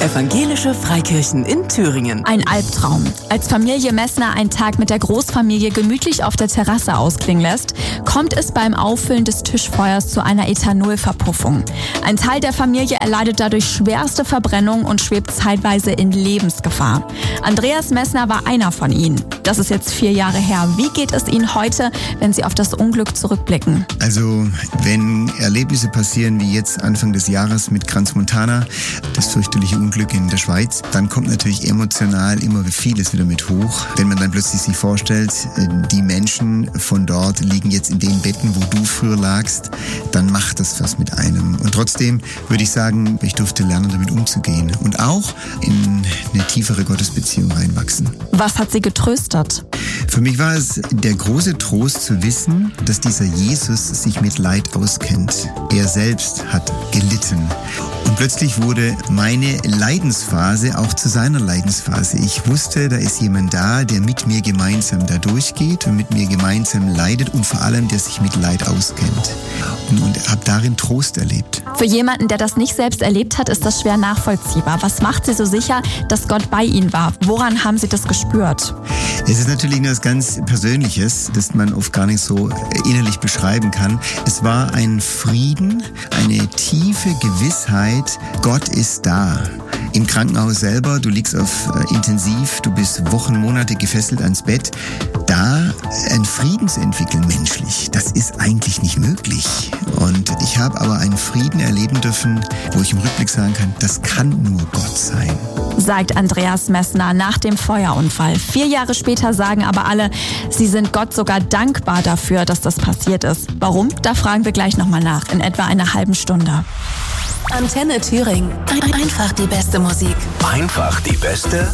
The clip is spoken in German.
Evangelische Freikirchen in Thüringen. Ein Albtraum. Als Familie Messner einen Tag mit der Großfamilie gemütlich auf der Terrasse ausklingen lässt, kommt es beim Auffüllen des Tischfeuers zu einer Ethanolverpuffung. Ein Teil der Familie erleidet dadurch schwerste Verbrennung und schwebt zeitweise in Lebensgefahr. Andreas Messner war einer von ihnen. Das ist jetzt 4 Jahre her. Wie geht es Ihnen heute, wenn Sie auf das Unglück zurückblicken? Also, wenn Erlebnisse passieren wie jetzt Anfang des Jahres mit Crans-Montana, das fürchterliche Unglück in der Schweiz, dann kommt natürlich emotional immer vieles wieder mit hoch. Wenn man dann plötzlich sich vorstellt, die Menschen von dort liegen jetzt in den Betten, wo du früher lagst, dann macht das was mit einem. Und trotzdem würde ich sagen, ich durfte lernen, damit umzugehen und auch in eine tiefere Gottesbeziehung reinwachsen. Was hat Sie getröstet? Für mich war es der große Trost zu wissen, dass dieser Jesus sich mit Leid auskennt. Er selbst hat gelitten. Und plötzlich wurde meine Leidensphase auch zu seiner Leidensphase. Ich wusste, da ist jemand da, der mit mir gemeinsam da durchgeht und mit mir gemeinsam leidet und vor allem, der sich mit Leid auskennt. Und habe darin Trost erlebt. Für jemanden, der das nicht selbst erlebt hat, ist das schwer nachvollziehbar. Was macht Sie so sicher, dass Gott bei Ihnen war? Woran haben Sie das gespürt? Es ist natürlich etwas ganz Persönliches, das man oft gar nicht so innerlich beschreiben kann. Es war ein Frieden, eine tiefe Gewissheit, Gott ist da. Im Krankenhaus selber, du liegst auf Intensiv, du bist Wochen, Monate gefesselt ans Bett. Da ein Frieden zu entwickeln menschlich, das ist eigentlich nicht möglich. Und ich habe aber einen Frieden erleben dürfen, wo ich im Rückblick sagen kann, das kann nur Gott sein. Sagt Andreas Messner nach dem Feuerunfall. 4 Jahre später sagen aber alle, sie sind Gott sogar dankbar dafür, dass das passiert ist. Warum? Da fragen wir gleich nochmal nach, in etwa einer halben Stunde. Antenne Thüringen. Einfach die beste Musik. Einfach die beste